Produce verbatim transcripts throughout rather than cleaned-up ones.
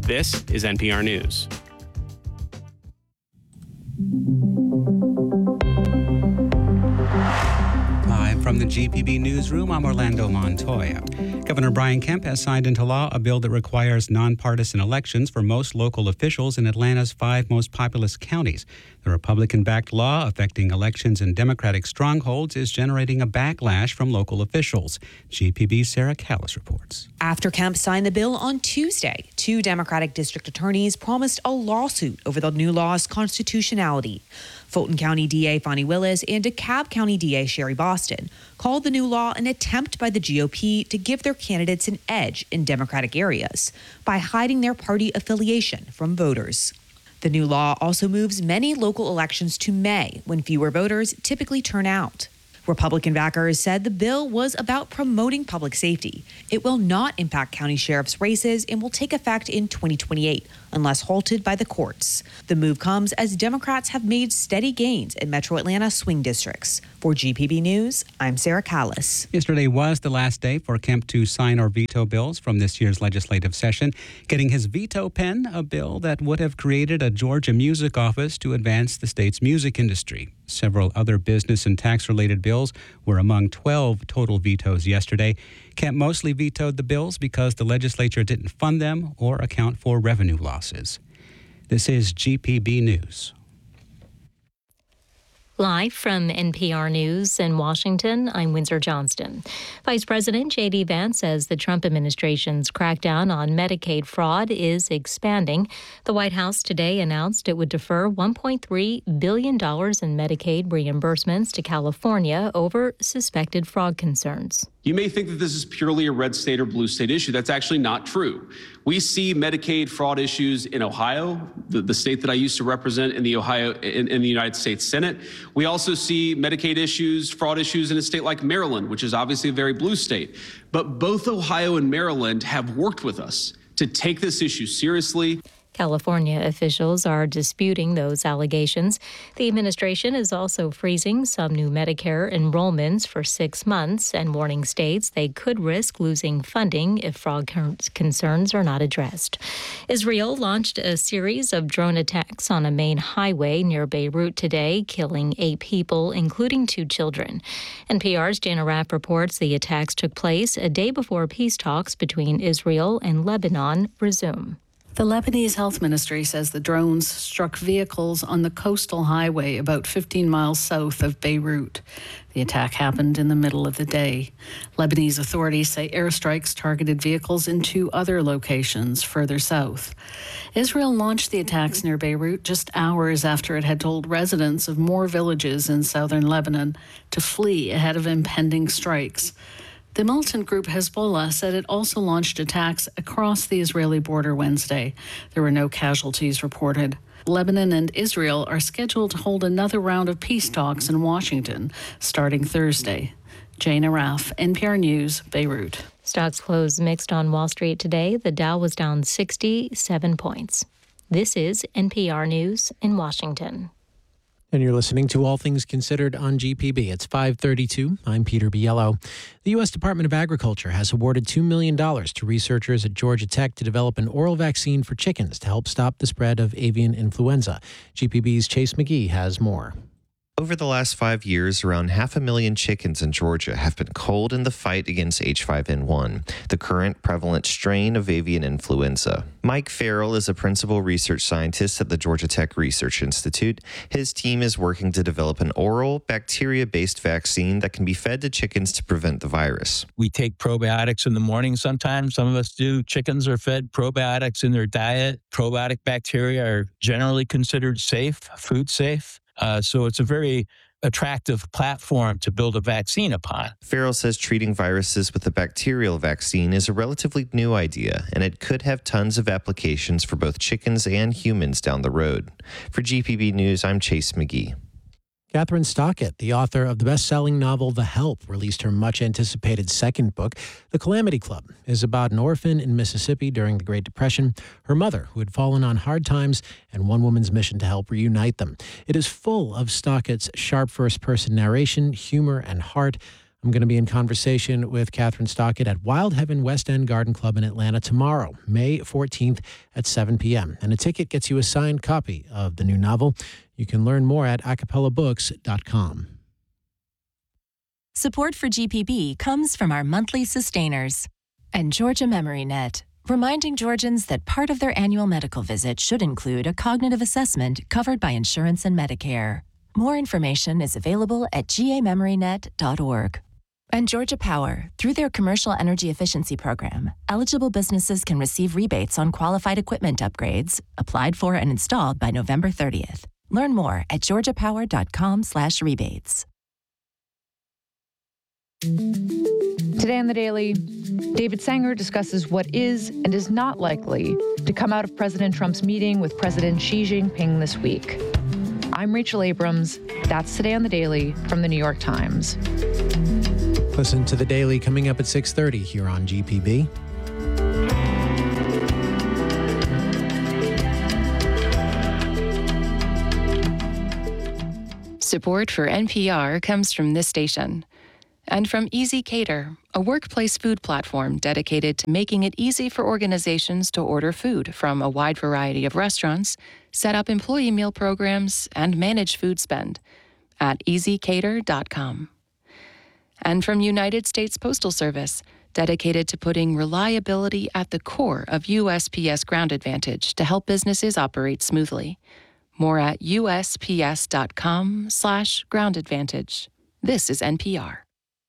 This is N P R News. Live from the G P B Newsroom, I'm Orlando Montoya. Governor Brian Kemp has signed into law a bill that requires nonpartisan elections for most local officials in Atlanta's five most populous counties. The Republican-backed law affecting elections in Democratic strongholds is generating a backlash from local officials. G P B's Sarah Callis reports. After Kemp signed the bill on Tuesday, two Democratic district attorneys promised a lawsuit over the new law's constitutionality. Fulton County D A Fonnie Willis and DeKalb County D A Sherry Boston called the new law an attempt by the G O P to give their candidates an edge in Democratic areas by hiding their party affiliation from voters. The new law also moves many local elections to May, when fewer voters typically turn out. Republican backers said the bill was about promoting public safety. It will not impact county sheriffs' races and will take effect in twenty twenty-eight, unless halted by the courts. The move comes as Democrats have made steady gains in Metro Atlanta swing districts. For G P B News, I'm Sarah Callis. Yesterday was the last day for Kemp to sign or veto bills from this year's legislative session, getting his veto pen, a bill that would have created a Georgia music office to advance the state's music industry. Several other business and tax-related bills were among twelve total vetoes yesterday. Kemp mostly vetoed the bills because the legislature didn't fund them or account for revenue losses. This is G P B News. Live from N P R News in Washington, I'm Windsor Johnston. Vice President J D Vance says the Trump administration's crackdown on Medicaid fraud is expanding. The White House today announced it would defer one point three billion dollars in Medicaid reimbursements to California over suspected fraud concerns. You may think that this is purely a red state or blue state issue. That's actually not true. We see Medicaid fraud issues in Ohio, the, the state that I used to represent in the Ohio in, in the United States Senate. We also see Medicaid issues, fraud issues in a state like Maryland, which is obviously a very blue state. But both Ohio and Maryland have worked with us to take this issue seriously. California officials are disputing those allegations. The administration is also freezing some new Medicare enrollments for six months and warning states they could risk losing funding if fraud concerns are not addressed. Israel launched a series of drone attacks on a main highway near Beirut today, killing eight people, including two children. N P R's Jana Raff reports the attacks took place a day before peace talks between Israel and Lebanon resume. The Lebanese Health Ministry says the drones struck vehicles on the coastal highway about fifteen miles south of Beirut. The attack happened in the middle of the day. Lebanese authorities say airstrikes targeted vehicles in two other locations further south. Israel launched the attacks near Beirut just hours after it had told residents of more villages in southern Lebanon to flee ahead of impending strikes. The militant group Hezbollah said it also launched attacks across the Israeli border Wednesday. There were no casualties reported. Lebanon and Israel are scheduled to hold another round of peace talks in Washington starting Thursday. Jana Raff, N P R News, Beirut. Stocks closed mixed on Wall Street today. The Dow was down sixty-seven points. This is N P R News in Washington. And you're listening to All Things Considered on G P B. It's five thirty-two. I'm Peter Biello. The U S Department of Agriculture has awarded two million dollars to researchers at Georgia Tech to develop an oral vaccine for chickens to help stop the spread of avian influenza. G P B's Chase McGee has more. Over the last five years, around half a million chickens in Georgia have been culled in the fight against H five N one, the current prevalent strain of avian influenza. Mike Farrell is a principal research scientist at the Georgia Tech Research Institute. His team is working to develop an oral, bacteria-based vaccine that can be fed to chickens to prevent the virus. We take probiotics in the morning sometimes. Some of us do. Chickens are fed probiotics in their diet. Probiotic bacteria are generally considered safe, food safe. Uh, so it's a very attractive platform to build a vaccine upon. Farrell says treating viruses with a bacterial vaccine is a relatively new idea, and it could have tons of applications for both chickens and humans down the road. For G P B News, I'm Chase McGee. Catherine Stockett, the author of the best-selling novel The Help, released her much-anticipated second book. The Calamity Club is about an orphan in Mississippi during the Great Depression, her mother, who had fallen on hard times, and one woman's mission to help reunite them. It is full of Stockett's sharp first-person narration, humor, and heart. I'm going to be in conversation with Catherine Stockett at Wild Heaven West End Garden Club in Atlanta tomorrow, May fourteenth at seven p.m. And a ticket gets you a signed copy of the new novel. You can learn more at acapella books dot com. Support for G P B comes from our monthly sustainers and Georgia MemoryNet, reminding Georgians that part of their annual medical visit should include a cognitive assessment covered by insurance and Medicare. More information is available at g a memory net dot org. And Georgia Power, through their Commercial Energy Efficiency Program, eligible businesses can receive rebates on qualified equipment upgrades, applied for and installed by November thirtieth. Learn more at georgia power dot com slash rebates. Today on The Daily, David Sanger discusses what is and is not likely to come out of President Trump's meeting with President Xi Jinping this week. I'm Rachel Abrams. That's Today on The Daily from The New York Times. Listen to The Daily coming up at six thirty here on G P B. Support for N P R comes from this station and from Easy Cater, a workplace food platform dedicated to making it easy for organizations to order food from a wide variety of restaurants, set up employee meal programs, and manage food spend at easy cater dot com. And from United States Postal Service, dedicated to putting reliability at the core of U S P S Ground Advantage to help businesses operate smoothly. More at U S P S dot com slash ground advantage. This is N P R.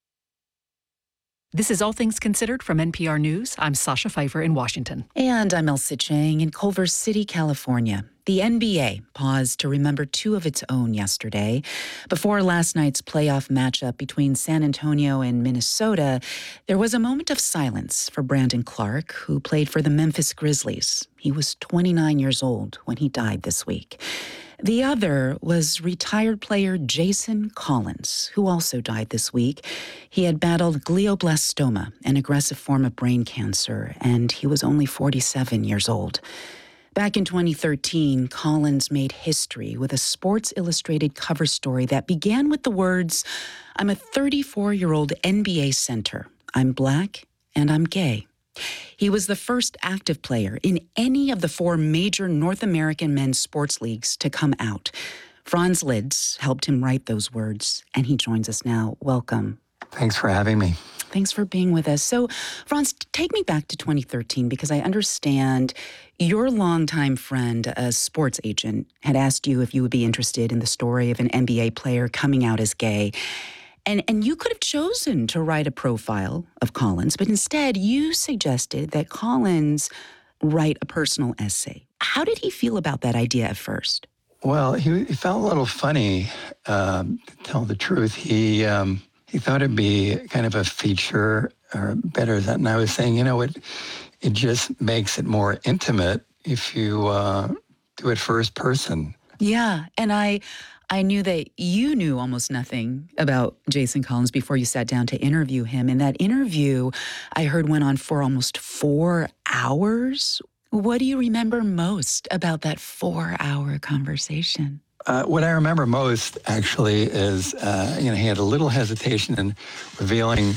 This is All Things Considered from N P R News. I'm Sasha Pfeiffer in Washington. And I'm Elsa Chang in Culver City, California. The N B A paused to remember two of its own yesterday. Before last night's playoff matchup between San Antonio and Minnesota, there was a moment of silence for Brandon Clark, who played for the Memphis Grizzlies. He was twenty-nine years old when he died this week. The other was retired player Jason Collins, who also died this week. He had battled glioblastoma, an aggressive form of brain cancer, and he was only forty-seven years old. Back in twenty thirteen, Collins made history with a Sports Illustrated cover story that began with the words, "I'm a thirty-four-year-old N B A center. I'm black and I'm gay." He was the first active player in any of the four major North American men's sports leagues to come out. Franz Lids helped him write those words, and he joins us now. Welcome. Thanks for having me. Thanks for being with us. So, Franz, take me back to twenty thirteen, because I understand your longtime friend, a sports agent, had asked you if you would be interested in the story of an N B A player coming out as gay. And and you could have chosen to write a profile of Collins, but instead you suggested that Collins write a personal essay. How did he feel about that idea at first? Well, he, he felt a little funny, um, to tell the truth. He um, he thought it'd be kind of a feature or better than, and I was saying, you know, it, it just makes it more intimate if you uh, do it first person. Yeah, and I... I knew that you knew almost nothing about Jason Collins before you sat down to interview him. And that interview, I heard, went on for almost four hours. What do you remember most about that four-hour conversation? Uh, what I remember most, actually, is, uh, you know, he had a little hesitation in revealing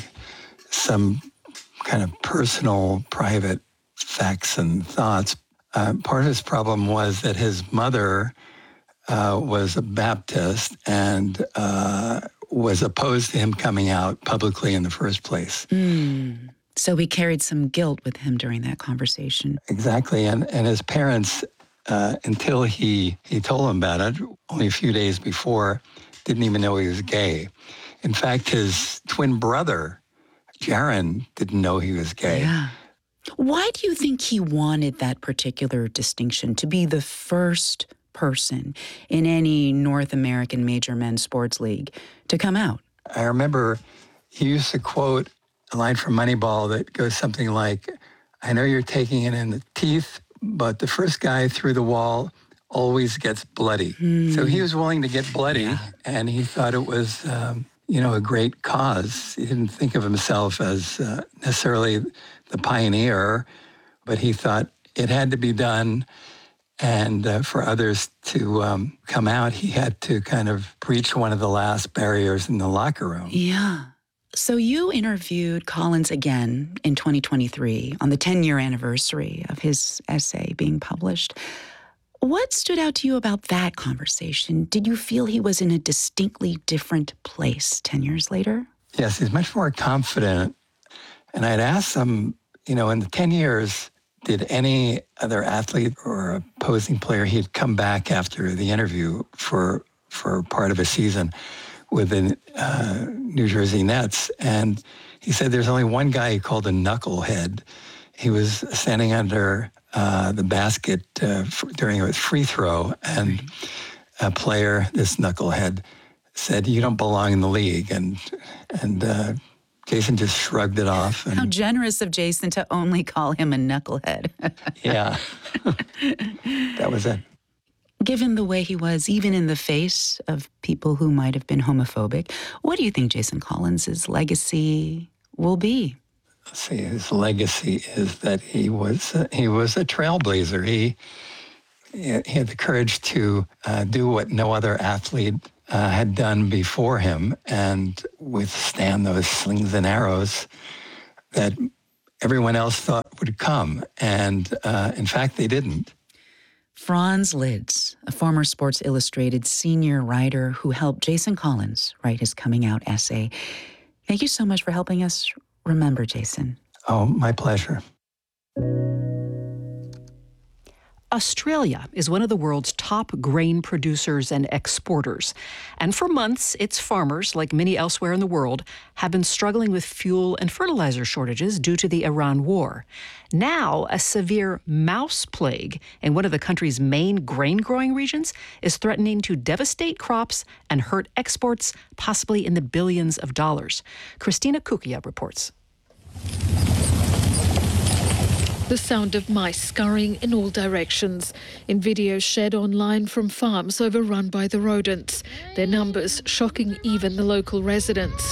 some kind of personal, private facts and thoughts. Uh, part of his problem was that his mother Uh, was a Baptist and uh, was opposed to him coming out publicly in the first place. Mm. So he carried some guilt with him during that conversation. Exactly. And, and his parents, uh, until he, he told them about it, only a few days before, didn't even know he was gay. In fact, his twin brother, Jaron, didn't know he was gay. Yeah. Why do you think he wanted that particular distinction, to be the first person in any North American major men's sports league to come out? I remember he used to quote a line from Moneyball that goes something like, "I know you're taking it in the teeth, but the first guy through the wall always gets bloody." Mm. So he was willing to get bloody, yeah. And he thought it was, um, you know, a great cause. He didn't think of himself as uh, necessarily the pioneer, but he thought it had to be done. And uh, for others to um, come out, he had to kind of breach one of the last barriers in the locker room. Yeah. So you interviewed Collins again in twenty twenty-three on the ten-year anniversary of his essay being published. What stood out to you about that conversation? Did you feel he was in a distinctly different place ten years later? Yes, he's much more confident. And I'd asked him, you know, in the ten years, did any other athlete or opposing player, he'd come back after the interview for for part of a season with the uh, New Jersey Nets. And he said there's only one guy he called a knucklehead. He was standing under uh, the basket uh, f- during a free throw, and a player, this knucklehead, said, "You don't belong in the league." And and uh, Jason just shrugged it off. And, how generous of Jason to only call him a knucklehead. yeah, that was it. Given the way he was, even in the face of people who might have been homophobic, what do you think Jason Collins' legacy will be? Let's see, his legacy is that he was uh, he was a trailblazer. He he had the courage to uh, do what no other athlete uh, had done before him, and withstand those slings and arrows that everyone else thought would come. And uh, in fact, they didn't. Franz Lids, a former Sports Illustrated senior writer who helped Jason Collins write his coming out essay. Thank you so much for helping us remember Jason. Oh, my pleasure. Australia is one of the world's top grain producers and exporters. And for months, its farmers, like many elsewhere in the world, have been struggling with fuel and fertilizer shortages due to the Iran war. Now, a severe mouse plague in one of the country's main grain-growing regions is threatening to devastate crops and hurt exports, possibly in the billions of dollars. Christina Kukia reports. The sound of mice scurrying in all directions in videos shared online from farms overrun by the rodents, their numbers shocking even the local residents.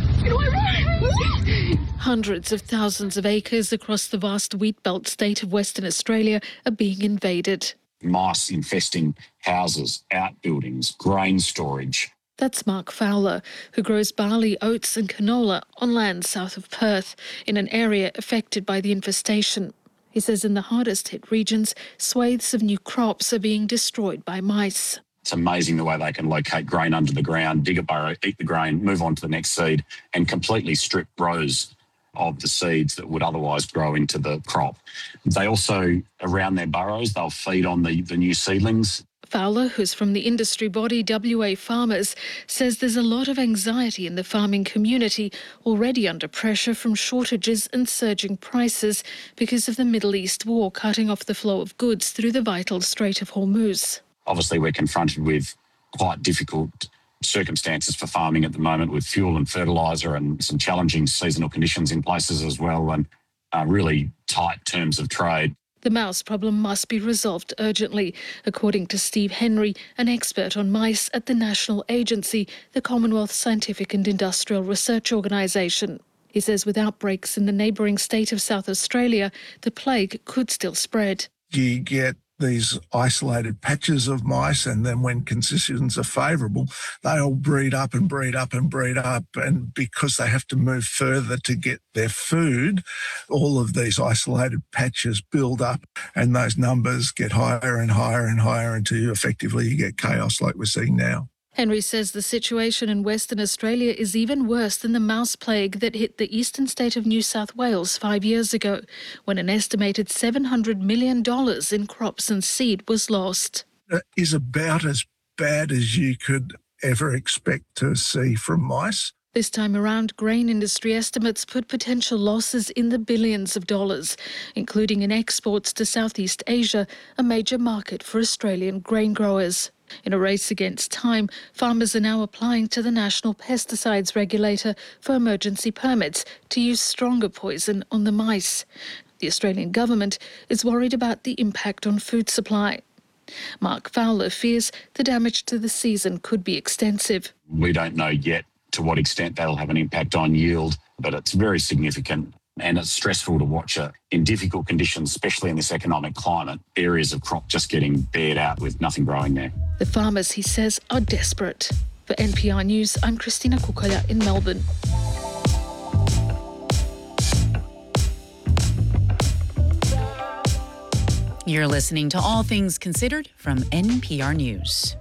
Hundreds of thousands of acres across the vast wheat belt state of Western Australia are being invaded. Mice infesting houses, outbuildings, grain storage. That's Mark Fowler, who grows barley, oats and canola on land south of Perth, in an area affected by the infestation. He says in the hardest-hit regions, swathes of new crops are being destroyed by mice. It's amazing the way they can locate grain under the ground, dig a burrow, eat the grain, move on to the next seed, and completely strip rows of the seeds that would otherwise grow into the crop. They also, around their burrows, they'll feed on the, the new seedlings. Fowler, who's from the industry body W A Farmers, says there's a lot of anxiety in the farming community, already under pressure from shortages and surging prices because of the Middle East war cutting off the flow of goods through the vital Strait of Hormuz. Obviously, we're confronted with quite difficult circumstances for farming at the moment, with fuel and fertiliser and some challenging seasonal conditions in places as well, and uh, really tight terms of trade. The mouse problem must be resolved urgently, according to Steve Henry, an expert on mice at the National Agency, the Commonwealth Scientific and Industrial Research Organisation. He says with outbreaks in the neighbouring state of South Australia, the plague could still spread. You get these isolated patches of mice, and then when conditions are favourable, they all breed up and breed up and breed up. And because they have to move further to get their food, all of these isolated patches build up, and those numbers get higher and higher and higher until effectively you get chaos like we're seeing now. Henry says the situation in Western Australia is even worse than the mouse plague that hit the eastern state of New South Wales five years ago, when an estimated seven hundred million dollars in crops and seed was lost. It is about as bad as you could ever expect to see from mice. This time around, grain industry estimates put potential losses in the billions of dollars, including in exports to Southeast Asia, a major market for Australian grain growers. In a race against time, farmers are now applying to the National Pesticides Regulator for emergency permits to use stronger poison on the mice. The Australian government is worried about the impact on food supply. Mark Fowler fears the damage to the season could be extensive. We don't know yet to what extent that'll have an impact on yield, but it's very significant. And it's stressful to watch it in difficult conditions, especially in this economic climate, areas of crop just getting bared out with nothing growing there. The farmers, he says, are desperate. For N P R News, I'm Christina Kukoya in Melbourne. You're listening to All Things Considered from N P R News.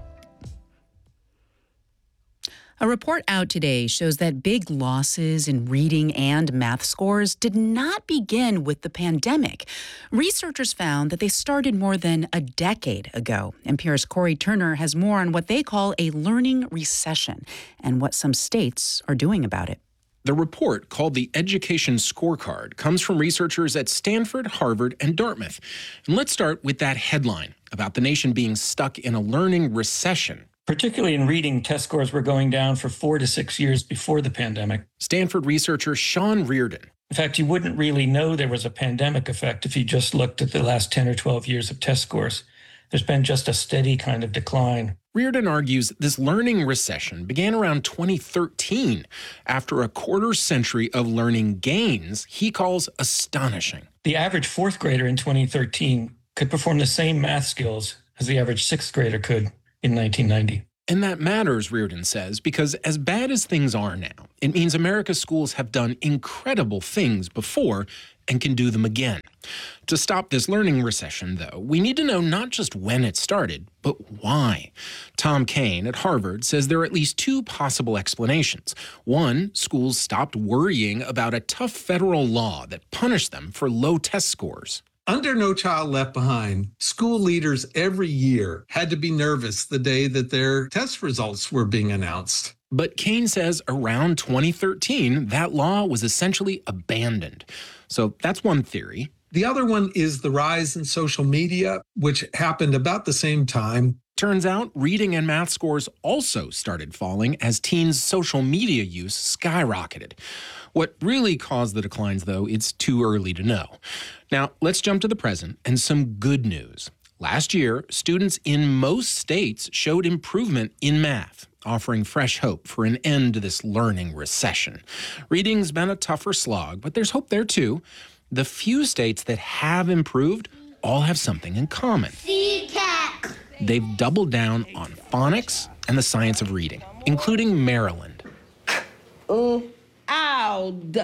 A report out today shows that big losses in reading and math scores did not begin with the pandemic. Researchers found that they started more than a decade ago. N P R's Corey Turner has more on what they call a learning recession and what some states are doing about it. The report, called the Education Scorecard, comes from researchers at Stanford, Harvard, and Dartmouth. And let's start with that headline about the nation being stuck in a learning recession. Particularly in reading, test scores were going down for four to six years before the pandemic. Stanford researcher Sean Reardon. In fact, you wouldn't really know there was a pandemic effect if you just looked at the last ten or twelve years of test scores. There's been just a steady kind of decline. Reardon argues this learning recession began around twenty thirteen, after a quarter century of learning gains he calls astonishing. The average fourth grader in twenty thirteen could perform the same math skills as the average sixth grader could in nineteen ninety. And that matters, Reardon says, because as bad as things are now, it means America's schools have done incredible things before and can do them again. To stop this learning recession, though, we need to know not just when it started, but why. Tom Kane at Harvard says there are at least two possible explanations. One, schools stopped worrying about a tough federal law that punished them for low test scores. Under No Child Left Behind, school leaders every year had to be nervous the day that their test results were being announced. But Kane says around twenty thirteen, that law was essentially abandoned. So that's one theory. The other one is the rise in social media, which happened about the same time. Turns out reading and math scores also started falling as teens' social media use skyrocketed. What really caused the declines, though, it's too early to know. Now, let's jump to the present and some good news. Last year, students in most states showed improvement in math, offering fresh hope for an end to this learning recession. Reading's been a tougher slog, but there's hope there, too. The few states that have improved all have something in common. They've doubled down on phonics and the science of reading, including Maryland. Ooh, ow, d.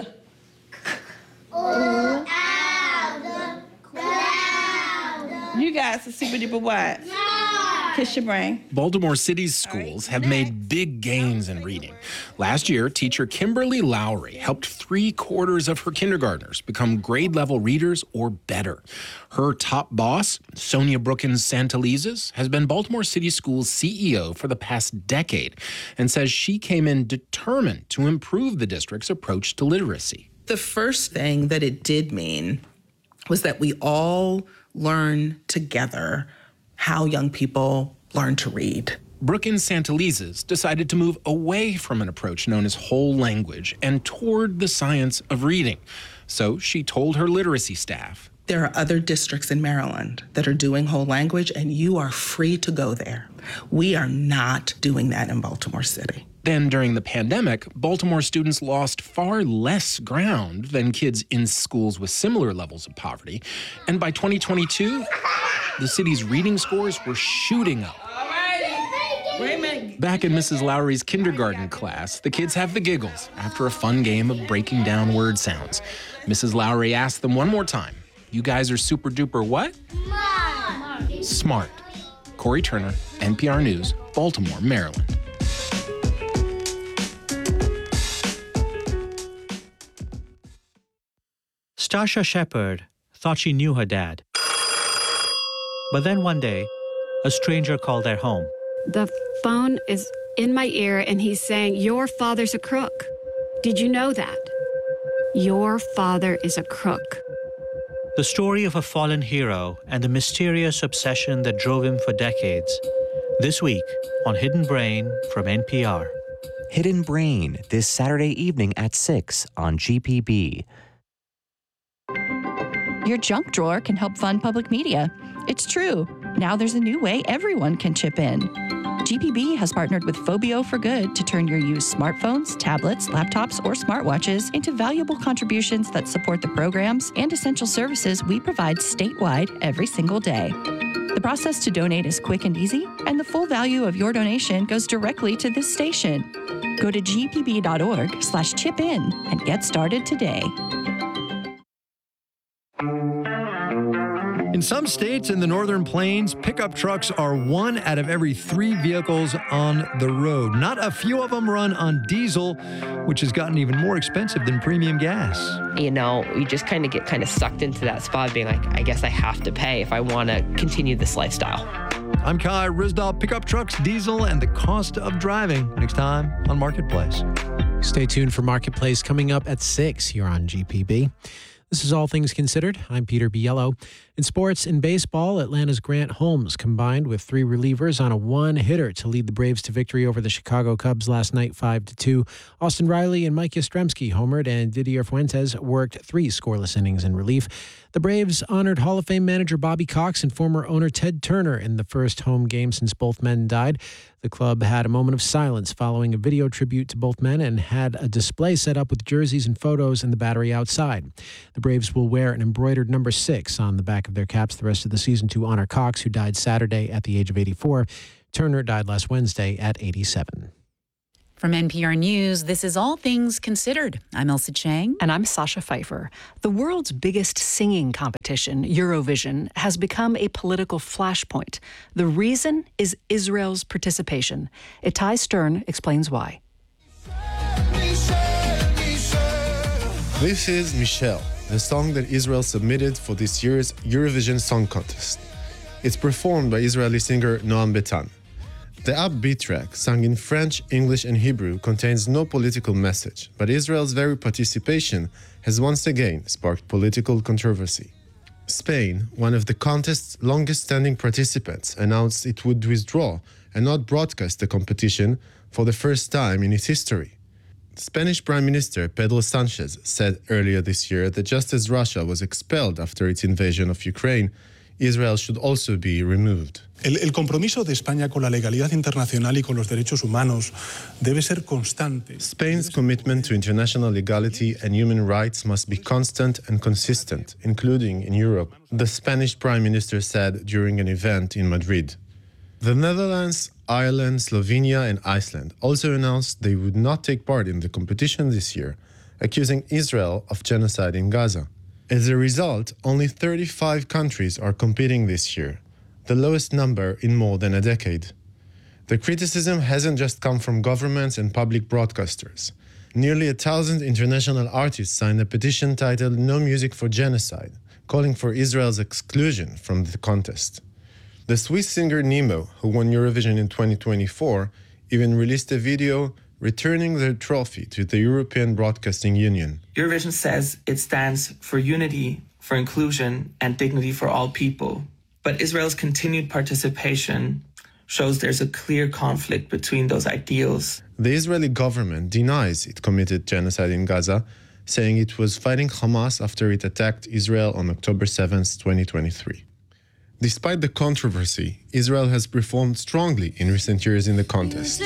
Ooh, ow, d. You guys are super duper what? Kiss your brain. Baltimore City's schools have made big gains in reading. Last year, teacher Kimberly Lowry helped three quarters of her kindergartners become grade-level readers or better. Her top boss, Sonia Brookins Santalizes, has been Baltimore City Schools C E O for the past decade and says she came in determined to improve the district's approach to literacy. The first thing that it did mean was that we all learn together how young people learn to read. Brookins Santalizes decided to move away from an approach known as whole language and toward the science of reading. So she told her literacy staff, there are other districts in Maryland that are doing whole language, and you are free to go there. We are not doing that in Baltimore City. Then during the pandemic, Baltimore students lost far less ground than kids in schools with similar levels of poverty. And by twenty twenty-two, the city's reading scores were shooting up. Back in Missus Lowry's kindergarten class, the kids have the giggles after a fun game of breaking down word sounds. Missus Lowry asked them one more time, you guys are super duper what? Smart. Smart. Corey Turner, N P R News, Baltimore, Maryland. Stasha Shepard thought she knew her dad. But then one day, a stranger called their home. The phone is in my ear and he's saying, your father's a crook. Did you know that? Your father is a crook. The story of a fallen hero and the mysterious obsession that drove him for decades. This week on Hidden Brain from N P R. Hidden Brain, this Saturday evening at six on G P B. Your junk drawer can help fund public media. It's true. Now there's a new way everyone can chip in. G P B has partnered with Phobio for Good to turn your used smartphones, tablets, laptops, or smartwatches into valuable contributions that support the programs and essential services we provide statewide every single day. The process to donate is quick and easy, and the full value of your donation goes directly to this station. Go to g p b dot org slash chip in and get started today. In some states in the northern plains, pickup trucks are one out of every three vehicles on the road. Not a few of them run on diesel, which has gotten even more expensive than premium gas. You know, you just kind of get kind of sucked into that spot being like, I guess I have to pay if I want to continue this lifestyle. I'm Kai Ryssdal. Pickup trucks, diesel, and the cost of driving next time on Marketplace. Stay tuned for Marketplace coming up at six here on G P B. This is All Things Considered. I'm Peter Biello. In sports, in baseball, Atlanta's Grant Holmes combined with three relievers on a one-hitter to lead the Braves to victory over the Chicago Cubs last night, five to two. Austin Riley and Mike Yastrzemski homered, and Didier Fuentes worked three scoreless innings in relief. The Braves honored Hall of Fame manager Bobby Cox and former owner Ted Turner in the first home game since both men died. The club had a moment of silence following a video tribute to both men and had a display set up with jerseys and photos in the battery outside. The Braves will wear an embroidered number six on the back of their caps the rest of the season to honor Cox, who died Saturday at the age of eighty-four. Turner died last Wednesday at eighty-seven. From N P R News, this is All Things Considered. I'm Elsa Chang. And I'm Sasha Pfeiffer. The world's biggest singing competition, Eurovision, has become a political flashpoint. The reason is Israel's participation. Itai Stern explains why. This is Michelle, the song that Israel submitted for this year's Eurovision Song Contest. It's performed by Israeli singer Noam Betan. The upbeat track, sung in French, English, and Hebrew, contains no political message, but Israel's very participation has once again sparked political controversy. Spain, one of the contest's longest-standing participants, announced it would withdraw and not broadcast the competition for the first time in its history. Spanish Prime Minister Pedro Sanchez said earlier this year that just as Russia was expelled after its invasion of Ukraine, Israel should also be removed. El, el compromiso de España con la legalidad internacional y con los derechos humanos debe ser constante. Spain's commitment to international legality and human rights must be constant and consistent, including in Europe, the Spanish Prime Minister said during an event in Madrid. The Netherlands, Ireland, Slovenia, and Iceland also announced they would not take part in the competition this year, accusing Israel of genocide in Gaza. As a result, only thirty-five countries are competing this year, the lowest number in more than a decade. The criticism hasn't just come from governments and public broadcasters. Nearly a thousand international artists signed a petition titled No Music for Genocide, calling for Israel's exclusion from the contest. The Swiss singer Nemo, who won Eurovision in twenty twenty-four, even released a video returning their trophy to the European Broadcasting Union. Eurovision says it stands for unity, for inclusion, and dignity for all people. But Israel's continued participation shows there's a clear conflict between those ideals. The Israeli government denies it committed genocide in Gaza, saying it was fighting Hamas after it attacked Israel on October seventh, twenty twenty-three. Despite the controversy, Israel has performed strongly in recent years in the contest.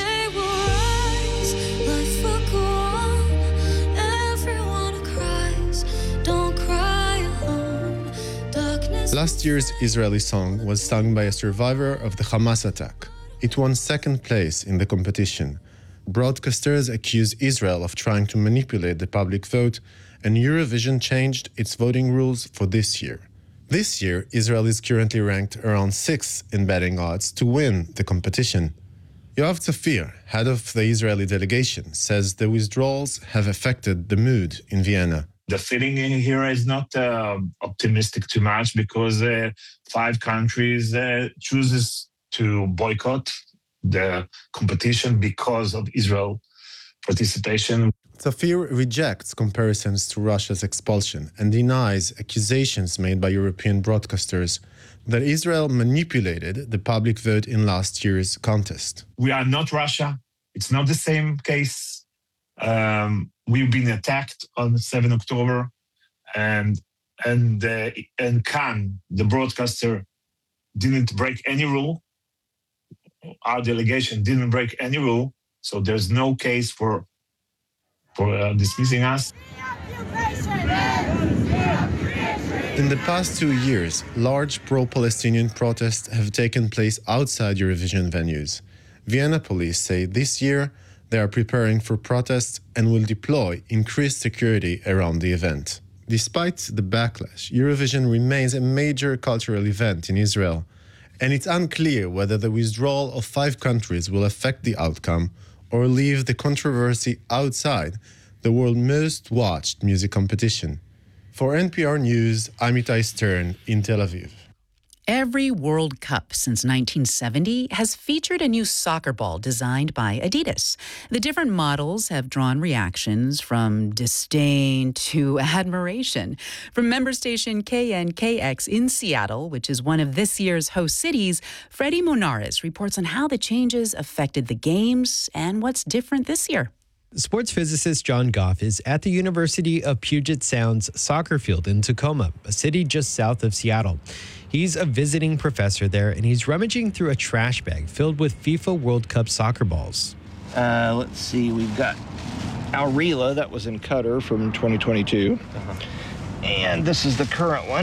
Last year's Israeli song was sung by a survivor of the Hamas attack. It won second place in the competition. Broadcasters accused Israel of trying to manipulate the public vote, and Eurovision changed its voting rules for this year. This year, Israel is currently ranked around sixth in betting odds to win the competition. Yoav Tzafir, head of the Israeli delegation, says the withdrawals have affected the mood in Vienna. The feeling in here is not uh, optimistic too much because uh, five countries uh, chooses to boycott the competition because of Israel participation. Tzafir rejects comparisons to Russia's expulsion and denies accusations made by European broadcasters that Israel manipulated the public vote in last year's contest. We are not Russia. It's not the same case. Um, we've been attacked on the seventh of October, and and uh, and Khan, the broadcaster, didn't break any rule. Our delegation didn't break any rule, so there's no case for for uh, dismissing us. In the past two years, large pro-Palestinian protests have taken place outside Eurovision venues. Vienna police say this year they are preparing for protests and will deploy increased security around the event. Despite the backlash, Eurovision remains a major cultural event in Israel, and it's unclear whether the withdrawal of five countries will affect the outcome or leave the controversy outside the world's most watched music competition. For N P R News, I'm Itai Stern in Tel Aviv. Every World Cup since nineteen seventy has featured a new soccer ball designed by Adidas. The different models have drawn reactions from disdain to admiration. From member station K N K X in Seattle, which is one of this year's host cities, Freddie Monares reports on how the changes affected the games and what's different this year. Sports physicist John Goff is at the University of Puget Sound's soccer field in Tacoma, a city just south of Seattle. He's a visiting professor there, and he's rummaging through a trash bag filled with FIFA World Cup soccer balls. Uh, let's see, we've got Aurela, that was in Qatar from twenty twenty-two. Uh-huh. And this is the current one,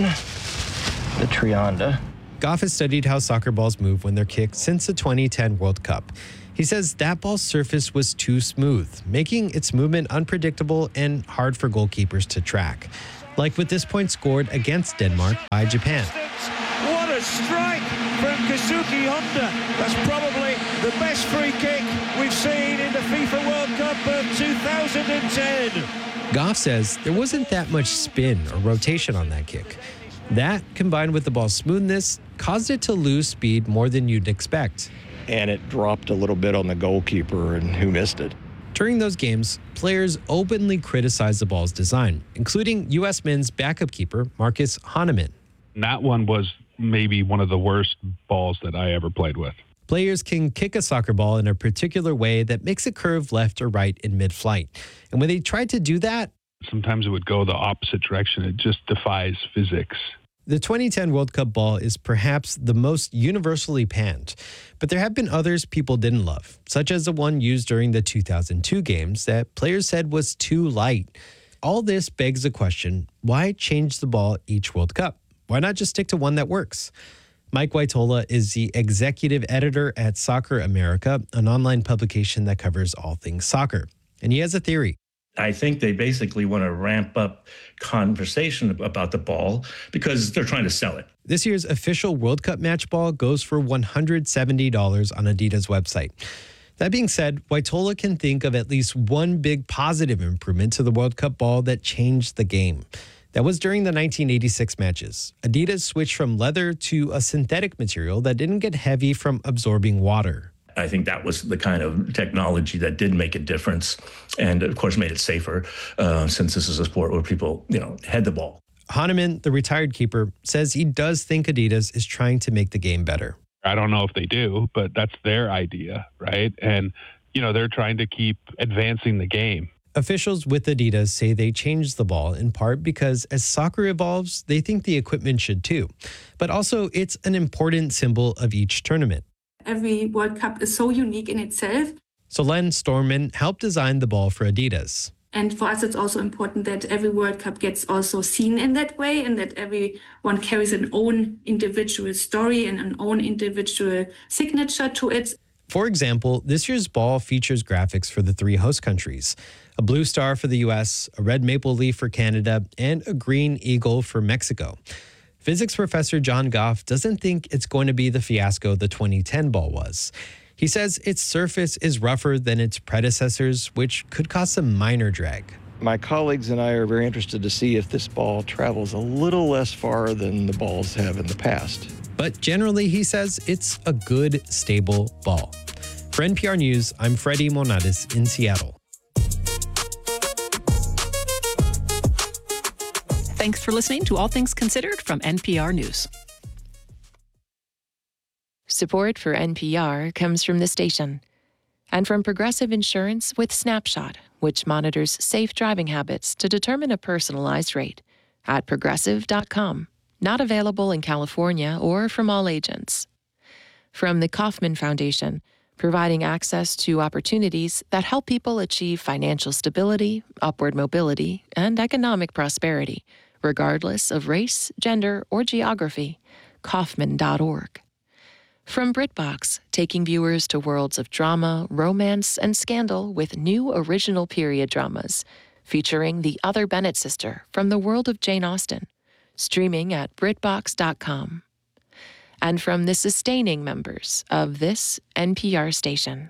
the Trianda. Goff has studied how soccer balls move when they're kicked since the twenty ten World Cup. He says that ball's surface was too smooth, making its movement unpredictable and hard for goalkeepers to track. Like with this point scored against Denmark by Japan. What a strike from Kazuki Honda. That's probably the best free kick we've seen in the FIFA World Cup of two thousand ten. Goff says there wasn't that much spin or rotation on that kick. That, combined with the ball's smoothness, caused it to lose speed more than you'd expect. And it dropped a little bit on the goalkeeper, and who missed it. During those games, players openly criticized the ball's design, including U S men's backup keeper Marcus Hahnemann. That one was maybe one of the worst balls that I ever played with. Players can kick a soccer ball in a particular way that makes it curve left or right in mid-flight. And when they tried to do that, sometimes it would go the opposite direction. It just defies physics. The twenty ten World Cup ball is perhaps the most universally panned, but there have been others people didn't love, such as the one used during the two thousand two games that players said was too light. All this begs the question, why change the ball each World Cup? Why not just stick to one that works? Mike Waitola is the executive editor at Soccer America, an online publication that covers all things soccer. And he has a theory. I think they basically want to ramp up conversation about the ball because they're trying to sell it. This year's official World Cup match ball goes for one hundred seventy dollars on Adidas' website. That being said, Waitola can think of at least one big positive improvement to the World Cup ball that changed the game. That was during the nineteen eighty-six matches. Adidas switched from leather to a synthetic material that didn't get heavy from absorbing water. I think that was the kind of technology that did make a difference and, of course, made it safer uh, since this is a sport where people, you know, head the ball. Hahnemann, the retired keeper, says he does think Adidas is trying to make the game better. I don't know if they do, but that's their idea, right? And, you know, they're trying to keep advancing the game. Officials with Adidas say they changed the ball in part because as soccer evolves, they think the equipment should too. But also, it's an important symbol of each tournament. Every World Cup is so unique in itself. So Len Storman helped design the ball for Adidas. And for us, it's also important that every World Cup gets also seen in that way and that everyone carries an own individual story and an own individual signature to it. For example, this year's ball features graphics for the three host countries, a blue star for the U S, a red maple leaf for Canada, and a green eagle for Mexico. Physics professor John Goff doesn't think it's going to be the fiasco the twenty ten ball was. He says its surface is rougher than its predecessors, which could cause some minor drag. My colleagues and I are very interested to see if this ball travels a little less far than the balls have in the past. But generally, he says it's a good, stable ball. For N P R News, I'm Freddie Monares in Seattle. Thanks for listening to All Things Considered from N P R News. Support for N P R comes from the station and from Progressive Insurance with Snapshot, which monitors safe driving habits to determine a personalized rate at progressive dot com. Not available in California or from all agents. From the Kauffman Foundation, providing access to opportunities that help people achieve financial stability, upward mobility, and economic prosperity, regardless of race, gender, or geography. Kauffman dot org. From BritBox, taking viewers to worlds of drama, romance, and scandal with new original period dramas, featuring the other Bennett sister from the world of Jane Austen, streaming at brit box dot com. And from the sustaining members of this N P R station.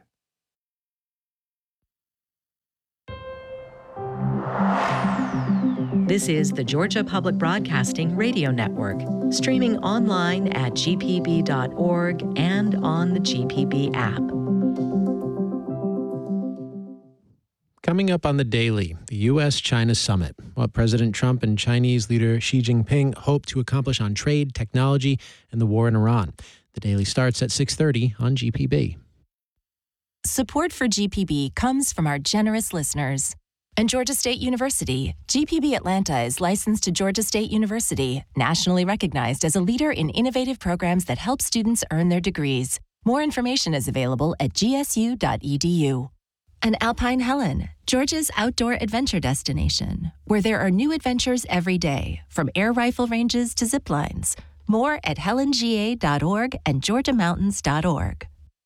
This is the Georgia Public Broadcasting Radio Network, streaming online at g p b dot org and on the G P B app. Coming up on the Daily, the U S China Summit, what President Trump and Chinese leader Xi Jinping hope to accomplish on trade, technology, and the war in Iran. The Daily starts at six thirty on G P B. Support for G P B comes from our generous listeners. And Georgia State University, G P B Atlanta is licensed to Georgia State University, nationally recognized as a leader in innovative programs that help students earn their degrees. More information is available at g s u dot e d u. And Alpine Helen, Georgia's outdoor adventure destination, where there are new adventures every day, from air rifle ranges to zip lines. More at helen g a dot org and georgia mountains dot org.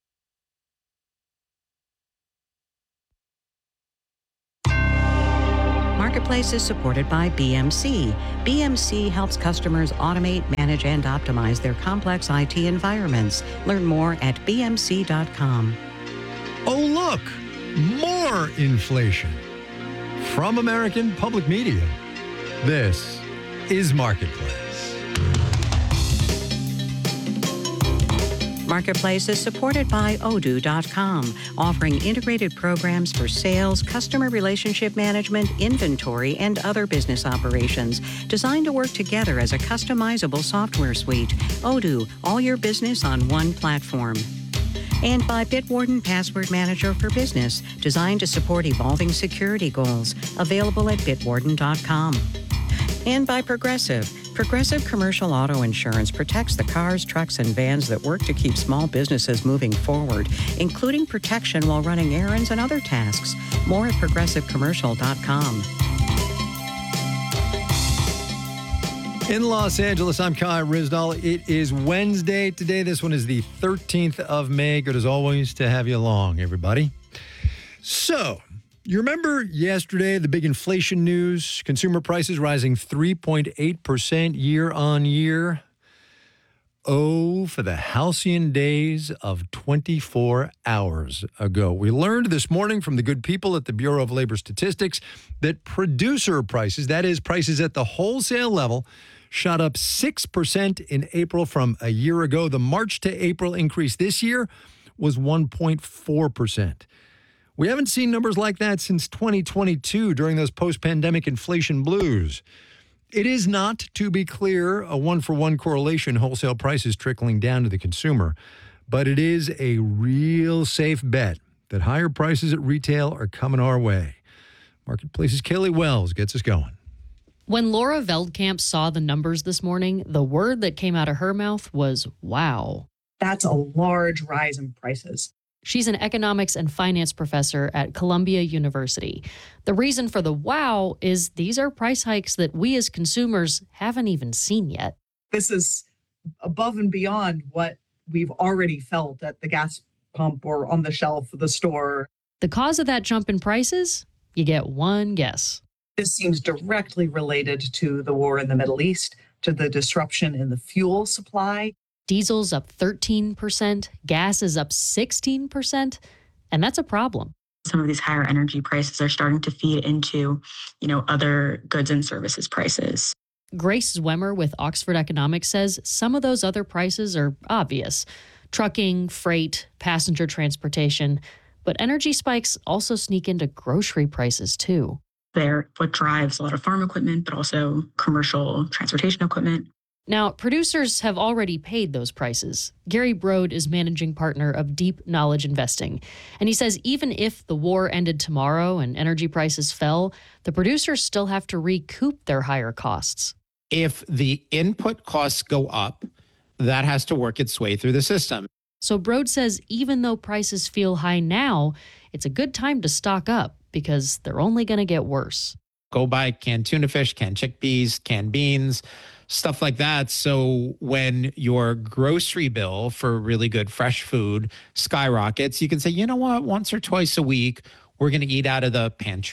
Marketplace is supported by B M C. B M C helps customers automate, manage, and optimize their complex I T environments. Learn more at b m c dot com. Oh, look, more inflation. From American Public Media, this is Marketplace. Marketplace is supported by odoo dot com, offering integrated programs for sales, customer relationship management, inventory, and other business operations, designed to work together as a customizable software suite. Odoo, all your business on one platform. And by Bitwarden Password Manager for Business, designed to support evolving security goals, available at bitwarden dot com. And by Progressive. Progressive Commercial Auto Insurance protects the cars, trucks, and vans that work to keep small businesses moving forward, including protection while running errands and other tasks. More at progressive commercial dot com. In Los Angeles, I'm Kai Rizdal. It is Wednesday today. This one is the thirteenth of May. Good as always to have you along, everybody. So, you remember yesterday, the big inflation news, consumer prices rising three point eight percent year on year. Oh, for the halcyon days of twenty-four hours ago. We learned this morning from the good people at the Bureau of Labor Statistics that producer prices, that is, prices at the wholesale level, shot up six percent in April from a year ago. The March to April increase this year was one point four percent. We haven't seen numbers like that since twenty twenty-two during those post-pandemic inflation blues. It is not, to be clear, a one-for-one correlation wholesale prices trickling down to the consumer, but it is a real safe bet that higher prices at retail are coming our way. Marketplace's Kaylee Wells gets us going. When Laura Veldkamp saw the numbers this morning, the word that came out of her mouth was, wow. That's a large rise in prices. She's an economics and finance professor at Columbia University. The reason for the wow is these are price hikes that we as consumers haven't even seen yet. This is above and beyond what we've already felt at the gas pump or on the shelf of the store. The cause of that jump in prices? You get one guess. This seems directly related to the war in the Middle East, to the disruption in the fuel supply. Diesel's up thirteen percent, gas is up sixteen percent, and that's a problem. Some of these higher energy prices are starting to feed into, you know, other goods and services prices. Grace Zwemmer with Oxford Economics says some of those other prices are obvious. Trucking, freight, passenger transportation. But energy spikes also sneak into grocery prices too. They're what drives a lot of farm equipment, but also commercial transportation equipment. Now, producers have already paid those prices. Gary Brode is managing partner of Deep Knowledge Investing. And he says even if the war ended tomorrow and energy prices fell, the producers still have to recoup their higher costs. If the input costs go up, that has to work its way through the system. So Brode says even though prices feel high now, it's a good time to stock up because they're only going to get worse. Go buy canned tuna fish, canned chickpeas, canned beans, stuff like that. So when your grocery bill for really good fresh food skyrockets, you can say, you know what, once or twice a week, we're going to eat out of the pantry.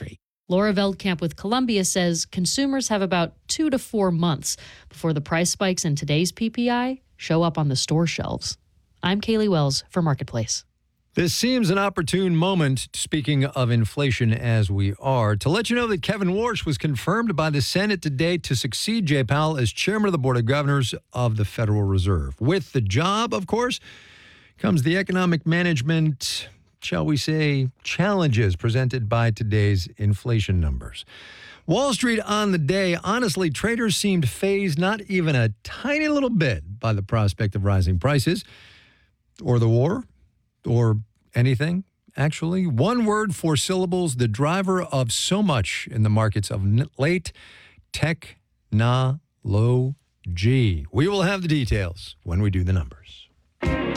Laura Veldkamp with Columbia says consumers have about two to four months before the price spikes in today's P P I show up on the store shelves. I'm Kaylee Wells for Marketplace. This seems an opportune moment, speaking of inflation as we are, to let you know that Kevin Warsh was confirmed by the Senate today to succeed Jay Powell as chairman of the Board of Governors of the Federal Reserve. With the job, of course, comes the economic management, shall we say, challenges presented by today's inflation numbers. Wall Street on the day, honestly, traders seemed fazed not even a tiny little bit by the prospect of rising prices or the war or anything, actually. One word, four syllables, the driver of so much in the markets of late technology. We will have the details when we do the numbers.